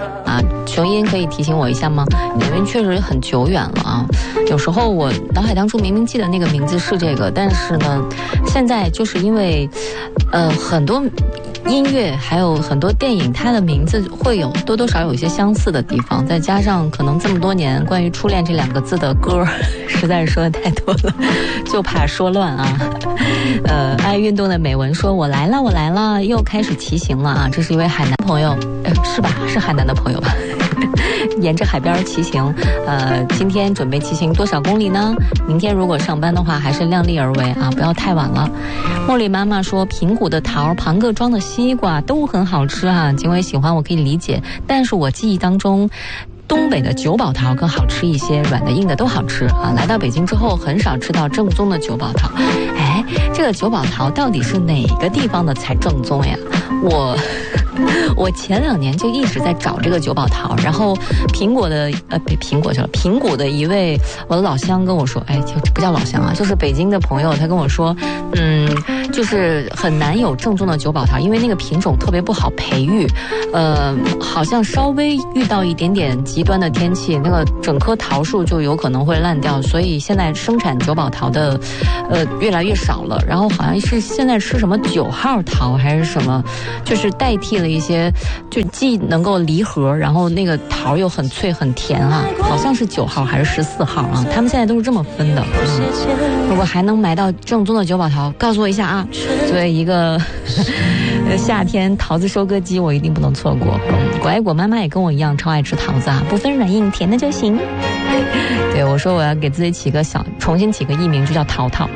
啊，雄鹰可以提醒我一下吗？因为确实很久远了啊，有时候我脑海当中明明记得那个名字是这个，但是呢，现在就是因为很多音乐还有很多电影，它的名字会有多多少有一些相似的地方，再加上可能这么多年关于初恋这2个字的歌实在是说的太多了，就怕说乱啊。爱运动的美文说，我来了，又开始骑行了啊！这是一位海南朋友，是吧？是海南的朋友吧？沿着海边骑行，今天准备骑行多少公里呢？明天如果上班的话，还是量力而为啊，不要太晚了。茉莉妈妈说，平谷的桃、庞各庄的西瓜都很好吃啊，景伟喜欢我可以理解，但是我记忆当中东北的九宝桃更好吃一些，软的硬的都好吃啊。来到北京之后，很少吃到正宗的九宝桃。哎，这个九宝桃到底是哪个地方的才正宗呀？我前2年就一直在找这个九宝桃，然后苹谷的一位我的老乡跟我说，哎，就不叫老乡啊，就是北京的朋友，他跟我说，就是很难有正宗的九宝桃，因为那个品种特别不好培育，好像稍微遇到一点点极端的天气，那个整棵桃树就有可能会烂掉，所以现在生产九宝桃的越来越少了。然后好像是现在吃什么9号桃还是什么，就是代替了一些，就既能够离核，然后那个桃又很脆很甜啊，好像是9号还是14号啊，他们现在都是这么分的。如果还能买到正宗的九宝桃，告诉我一下啊。作为一个夏天桃子收割机，我一定不能错过。果爱果妈妈也跟我一样超爱吃桃子啊，不分软硬甜的就行。对，我说我要给自己重新起个艺名，就叫淘淘。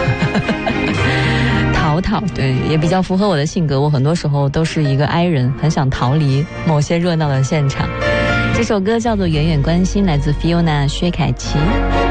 淘淘，对，也比较符合我的性格。我很多时候都是一个 I 人，很想逃离某些热闹的现场。这首歌叫做《远远关心》，来自 Fiona 薛凯琪。